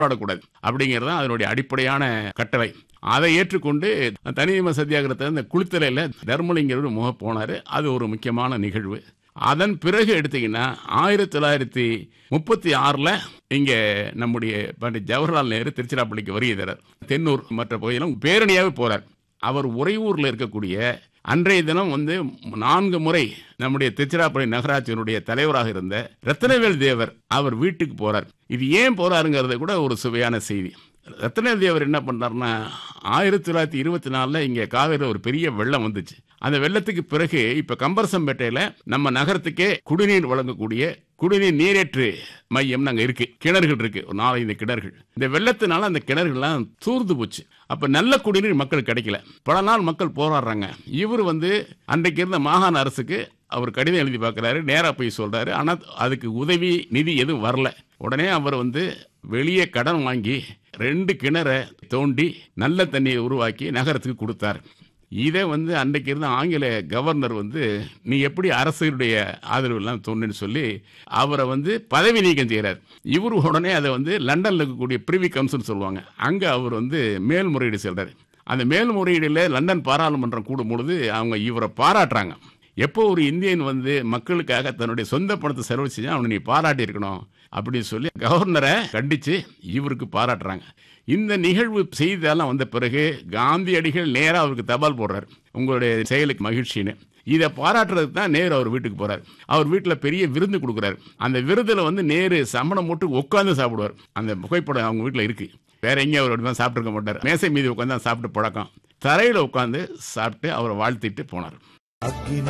போராடக்கூடாது அப்படிங்கிறது தான் அதனுடைய அடிப்படையான கட்டளை. அதை ஏற்றுக்கொண்டு தனியுரிமை சத்தியாகிரகத்தை இந்த குளித்தலையில் தர்மலிங்கர் முக போனார். அது ஒரு முக்கியமான நிகழ்வு. அதன் பிறகு எடுத்தீங்கன்னா 1936 இங்கே நம்முடைய பண்டிட் ஜவஹர்லால் நேரு திருச்சிராப்பள்ளிக்கு வருகை தரார். தென்னூர் மற்ற பகுதியிலும் பேரணியாகவே போறார். அவர் உறையூரில் இருக்கக்கூடிய அன்றைய தினம் 4 முறை நம்முடைய திருச்சிராப்பள்ளி நகராட்சியினுடைய தலைவராக இருந்த ரத்னவேல் தேவர் அவர் வீட்டுக்கு போறார். இது ஏன் போறாருங்கிறத கூட ஒரு சுவையான செய்தி. ரத்னவேல் தேவர் என்ன பண்றாருன்னா 1924 இங்க காவேரியில் ஒரு பெரிய வெள்ளம் வந்துச்சு. அந்த வெள்ளத்துக்கு பிறகு இப்ப கம்பரசம்பேட்டையில நம்ம நகரத்துக்கே குடிநீர் வழங்கக்கூடிய குடிநீர் நீரேற்று மையம் அங்க இருக்கு. கிணறுகள் இருக்கு, ஒரு 4-5 கிணறுகள். இந்த வெள்ளத்தினால அந்த கிணறுகள்லாம் தூர்ந்து போச்சு. அப்ப நல்ல குடிநீர் மக்கள் கிடைக்கல. பல நாள் மக்கள் போராடுறாங்க. இவர் அன்றைக்கு இருந்த மாகாண அரசுக்கு அவர் கடிதம் எழுதி பார்க்கிறாரு, நேரா போய் சொல்றாரு. ஆனா அதுக்கு உதவி நிதி எதுவும் வரல. உடனே அவர் வெளியே கடன் வாங்கி 2 கிணறை தோண்டி நல்ல தண்ணியை உருவாக்கி நகரத்துக்கு கொடுத்தார். இதை அன்றைக்கு இருந்த ஆங்கில கவர்னர் நீ எப்படி அரசுடைய ஆதரவு எல்லாம் தோணுன்னு சொல்லி அவரை பதவி நீக்கம் செய்கிறார். இவர் உடனே அதை லண்டனில் இருக்கக்கூடிய பிரிவி கவுன்சில் சொல்லுவாங்க, அங்கே அவர் மேல்முறையீடு செல்றாரு. அந்த மேல்முறையீடில் லண்டன் பாராளுமன்றம் கூடும் பொழுது அவங்க இவரை பாராட்டுறாங்க. எப்போ ஒரு இந்தியன் மக்களுக்காக தன்னுடைய சொந்த பணத்தை செலவு செஞ்சா அவனை நீ பாராட்டி இருக்கணும் அப்படின்னு சொல்லி கவர்னரை கண்டிச்சு இவருக்கு பாராட்டுறாங்க. இந்த நிகழ்வு செய்தியெல்லாம் வந்த பிறகு காந்தியடிகள் நேராக அவருக்கு தபால் போடுறார், உங்களுடைய செயலுக்கு மகிழ்ச்சின்னு. இதை பாராட்டுறதுக்கு தான் நேரு அவர் வீட்டுக்கு போறார். அவர் வீட்டில் பெரிய விருந்து கொடுக்குறாரு. அந்த விருந்தில் நேரு சமணம் போட்டு உட்காந்து சாப்பிடுவார். அந்த புகைப்படம் அவங்க வீட்டில் இருக்கு. வேற எங்கேயும் அவர் அப்படி சாப்பிட்டுருக்க மாட்டார். மேசை மீது உட்காந்து சாப்பிட்டு பழக்கம். தரையில் உட்காந்து சாப்பிட்டு அவரை வாழ்த்திட்டு போனார்.